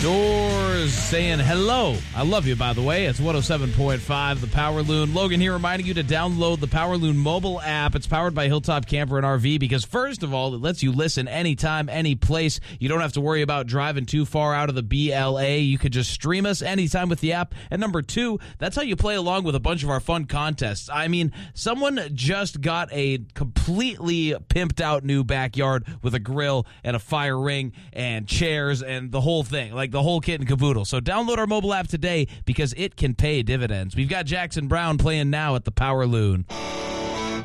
Doors saying hello. I love you, by the way. It's 107.5, the Power Loon. Logan here reminding you to download the Power Loon mobile app. It's powered by Hilltop Camper and RV because, first of all, it lets you listen anytime, any place. You don't have to worry about driving too far out of the BLA. You could just stream us anytime with the app. And number two, that's how you play along with a bunch of our fun contests. I mean, someone just got a completely pimped out new backyard with a grill and a fire ring and chairs and the whole thing. Like the whole kit and caboodle. So download our mobile app today because it can pay dividends. We've got Jackson Brown playing now at the Power Loon.